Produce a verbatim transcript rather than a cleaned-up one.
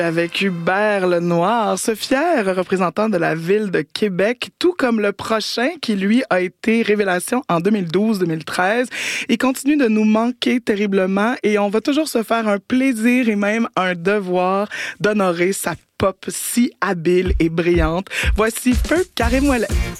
Avec Hubert Lenoir, ce fier représentant de la ville de Québec, tout comme le prochain qui, lui, a été révélation en deux mille douze deux mille treize. Il continue de nous manquer terriblement et on va toujours se faire un plaisir et même un devoir d'honorer sa pop si habile et brillante. Voici Feu Karim Ouellet.